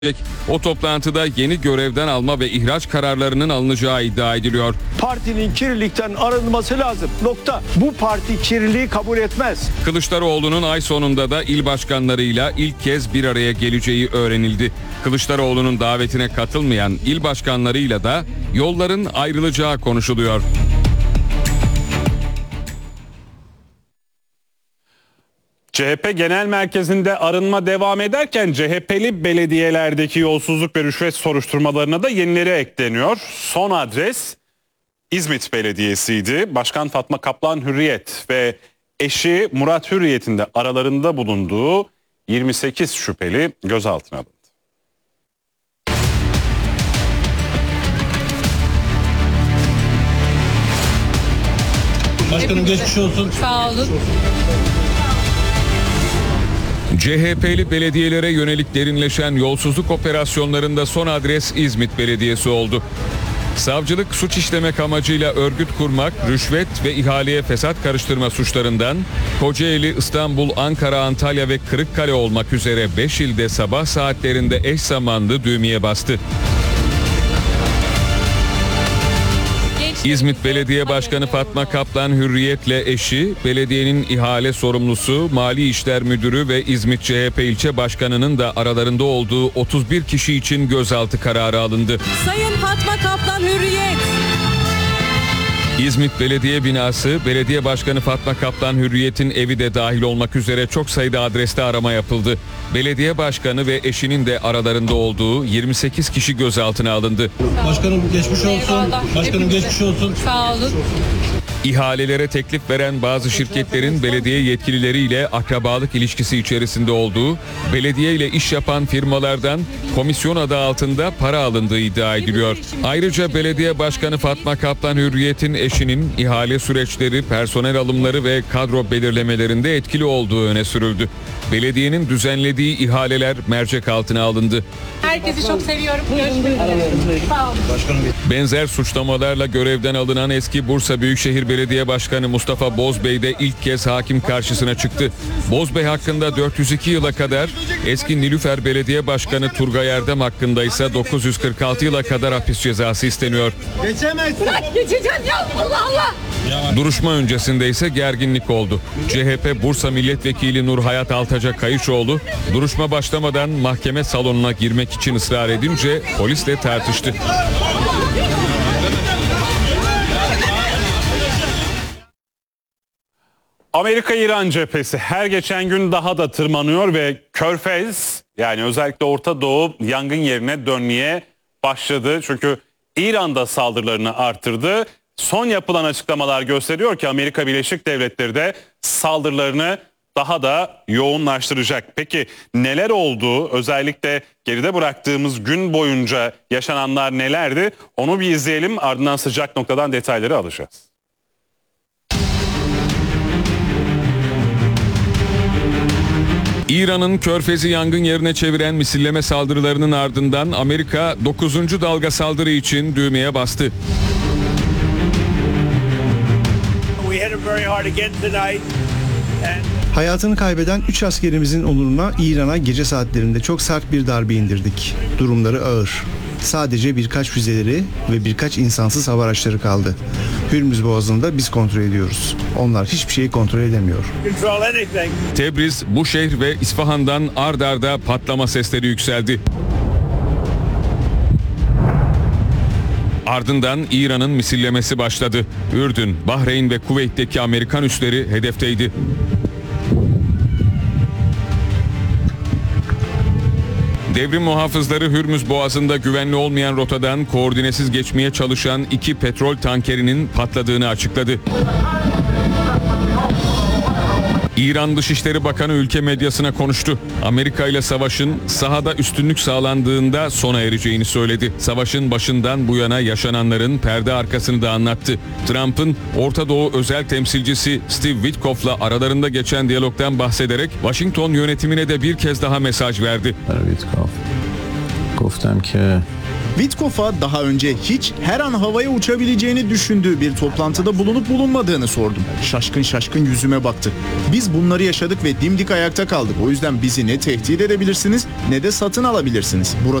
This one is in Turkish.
O toplantıda yeni görevden alma ve ihraç kararlarının alınacağı iddia ediliyor. Partinin kirlilikten arınması lazım. Nokta. Bu parti kirliliği kabul etmez. Kılıçdaroğlu'nun ay sonunda da il başkanlarıyla ilk kez bir araya geleceği öğrenildi. Kılıçdaroğlu'nun davetine katılmayan il başkanlarıyla da yolların ayrılacağı konuşuluyor. CHP Genel Merkezi'nde arınma devam ederken CHP'li belediyelerdeki yolsuzluk ve rüşvet soruşturmalarına da yenileri ekleniyor. Son adres İzmit Belediyesi'ydi. Başkan Fatma Kaplan Hürriyet ve eşi Murat Hürriyet'in de aralarında bulunduğu 28 şüpheli gözaltına alındı. Başkanım geçmiş olsun. Sağ olun. CHP'li belediyelere yönelik derinleşen yolsuzluk operasyonlarında son adres İzmit Belediyesi oldu. Savcılık suç işlemek amacıyla örgüt kurmak, rüşvet ve ihaleye fesat karıştırma suçlarından Kocaeli, İstanbul, Ankara, Antalya ve Kırıkkale olmak üzere 5 ilde sabah saatlerinde eş zamanlı düğmeye bastı. İzmit Belediye Başkanı Fatma Kaplan Hürriyet'le eşi, belediyenin ihale sorumlusu, Mali İşler Müdürü ve İzmit CHP ilçe başkanının da aralarında olduğu 31 kişi için gözaltı kararı alındı. Sayın Fatma Kaplan Hürriyet. İzmit Belediye binası, Belediye Başkanı Fatma Kaplan Hürriyet'in evi de dahil olmak üzere çok sayıda adreste arama yapıldı. Belediye Başkanı ve eşinin de aralarında olduğu 28 kişi gözaltına alındı. Başkanım geçmiş olsun. Eyvallah. Başkanım geçmiş olsun. Sağ olun. İhalelere teklif veren bazı şirketlerin belediye yetkilileriyle akrabalık ilişkisi içerisinde olduğu, belediye ile iş yapan firmalardan komisyon adı altında para alındığı iddia ediliyor. Ayrıca Belediye Başkanı Fatma Kaplan Hürriyet'in eşinin ihale süreçleri, personel alımları ve kadro belirlemelerinde etkili olduğu öne sürüldü. Belediyenin düzenlediği ihaleler mercek altına alındı. Herkesi çok seviyorum. Görüşmek üzere. Sağ olun. Benzer suçlamalarla görevden alınan eski Bursa Büyükşehir Belediye Başkanı Mustafa Bozbey de ilk kez hakim karşısına çıktı. Bozbey hakkında 402 yıla kadar, eski Nilüfer Belediye Başkanı Turgay Erdem hakkında ise 946 yıla kadar hapis cezası isteniyor. Bırak geçeceğim ya. Allah Allah. Duruşma öncesinde ise gerginlik oldu. CHP Bursa Milletvekili Nur Hayat Altaca Kayışoğlu, duruşma başlamadan mahkeme salonuna girmek için ısrar edince polisle tartıştı. Amerika-İran cephesi her geçen gün daha da tırmanıyor ve Körfez, yani özellikle Orta Doğu yangın yerine dönmeye başladı. Çünkü İran'da saldırılarını arttırdı. Son yapılan açıklamalar gösteriyor ki Amerika Birleşik Devletleri de saldırılarını daha da yoğunlaştıracak. Peki neler oldu? Özellikle geride bıraktığımız gün boyunca yaşananlar nelerdi? Onu bir izleyelim, ardından sıcak noktadan detayları alacağız. İran'ın Körfez'i yangın yerine çeviren misilleme saldırılarının ardından Amerika 9. dalga saldırı için düğmeye bastı. Hayatını kaybeden 3 askerimizin onuruna İran'a gece saatlerinde çok sert bir darbe indirdik. Durumları ağır. Sadece birkaç füzeleri ve birkaç insansız hava araçları kaldı. Hürmüz Boğazı'nda biz kontrol ediyoruz. Onlar hiçbir şeyi kontrol edemiyor. Tebriz, Buşehir ve İsfahan'dan ard arda patlama sesleri yükseldi. Ardından İran'ın misillemesi başladı. Ürdün, Bahreyn ve Kuveyt'teki Amerikan üsleri hedefteydi. Devrim muhafızları Hürmüz Boğazı'nda güvenli olmayan rotadan koordinesiz geçmeye çalışan 2 petrol tankerinin patladığını açıkladı. İran Dışişleri Bakanı ülke medyasına konuştu. Amerika ile savaşın sahada üstünlük sağlandığında sona ereceğini söyledi. Savaşın başından bu yana yaşananların perde arkasını da anlattı. Trump'ın Orta Doğu özel temsilcisi Steve Witkoff'la aralarında geçen diyalogdan bahsederek Washington yönetimine de bir kez daha mesaj verdi. Witkoff. گفتم که Witkoff'a daha önce hiç her an havaya uçabileceğini düşündüğü bir toplantıda bulunup bulunmadığını sordum. Şaşkın şaşkın yüzüme baktı. Biz bunları yaşadık ve dimdik ayakta kaldık. O yüzden bizi ne tehdit edebilirsiniz ne de satın alabilirsiniz. Burası